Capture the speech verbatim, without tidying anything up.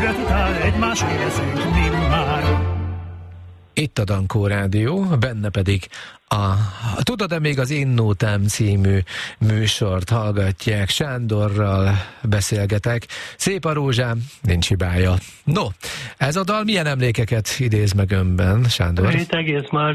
szület után egymásra leszünk mindmáron. Itt a Dankó Rádió, benne pedig a Tudod-e még az Én Nótám című műsort hallgatják. Sándorral beszélgetek. Szép a rózsám, nincs hibája. No, ez a dal milyen emlékeket idéz meg önben, Sándor? Itt egész már